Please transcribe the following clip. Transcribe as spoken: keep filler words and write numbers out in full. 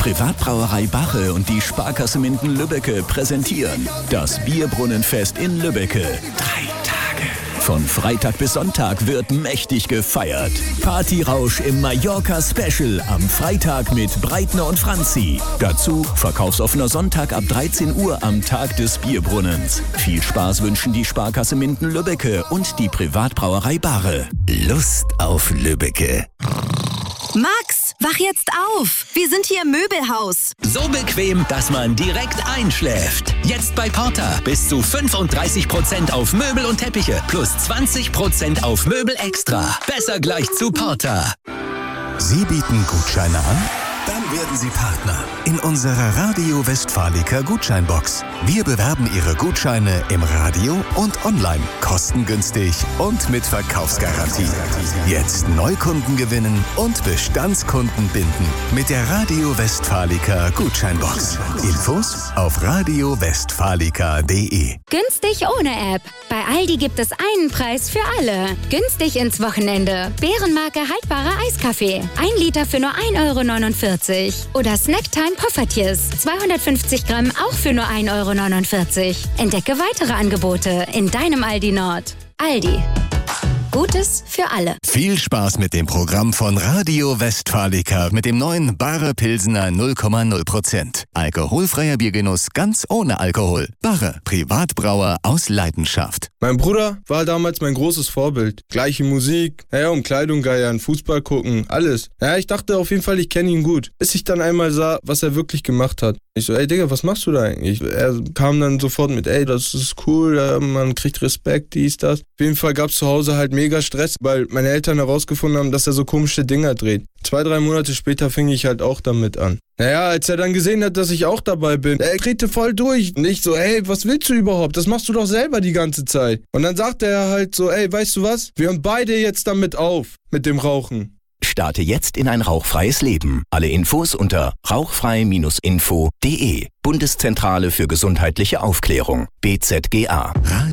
Privatbrauerei Bache und die Sparkasse Minden-Lübbecke präsentieren das Bierbrunnenfest in Lübbecke. Drei Tage. Von Freitag bis Sonntag wird mächtig gefeiert. Partyrausch im Mallorca-Special am Freitag mit Breitner und Franzi. Dazu verkaufsoffener Sonntag ab dreizehn Uhr am Tag des Bierbrunnens. Viel Spaß wünschen die Sparkasse Minden-Lübbecke und die Privatbrauerei Bache. Lust auf Lübbecke. Max, wach jetzt auf! Wir sind hier im Möbelhaus. So bequem, dass man direkt einschläft. Jetzt bei Porter bis zu fünfunddreißig Prozent auf Möbel und Teppiche plus zwanzig Prozent auf Möbel extra. Besser gleich zu Porter. Sie bieten Gutscheine an? Dann werden Sie Partner in unserer Radio Westfalica Gutscheinbox. Wir bewerben Ihre Gutscheine im Radio und online, kostengünstig und mit Verkaufsgarantie. Jetzt Neukunden gewinnen und Bestandskunden binden mit der Radio Westfalica Gutscheinbox. Infos auf radio westfalica punkt de. Günstig ohne App. Bei Aldi gibt es einen Preis für alle. Günstig ins Wochenende. Bärenmarke haltbarer Eiskaffee. Ein Liter für nur ein Euro neunundvierzig. Oder Snacktime Poffertjes. zweihundertfünfzig Gramm auch für nur ein Euro neunundvierzig. Entdecke weitere Angebote in deinem Aldi Nord. Aldi. Gutes für alle. Viel Spaß mit dem Programm von Radio Westfalica mit dem neuen Bache Pilsener null Komma null Prozent. Alkoholfreier Biergenuss ganz ohne Alkohol. Bache, Privatbrauer aus Leidenschaft. Mein Bruder war damals mein großes Vorbild. Gleiche Musik, naja, um Kleidung geiern, Fußball gucken, alles. Ja, ich dachte auf jeden Fall, ich kenne ihn gut. Bis ich dann einmal sah, was er wirklich gemacht hat. Ich so, ey Digga, was machst du da eigentlich? Er kam dann sofort mit, ey, das ist cool, man kriegt Respekt, dies, das. Auf jeden Fall gab es zu Hause halt mega Stress, weil meine Eltern herausgefunden haben, dass er so komische Dinger dreht. Zwei, drei Monate später fing ich halt auch damit an. Naja, als er dann gesehen hat, dass ich auch dabei bin, er drehte voll durch. Und ich so, ey, was willst du überhaupt? Das machst du doch selber die ganze Zeit. Und dann sagte er halt so, ey, weißt du was? Wir hören beide jetzt damit auf, mit dem Rauchen. Starte jetzt in ein rauchfreies Leben. Alle Infos unter rauchfrei Bindestrich info punkt de. Bundeszentrale für gesundheitliche Aufklärung. B Z G A. Radio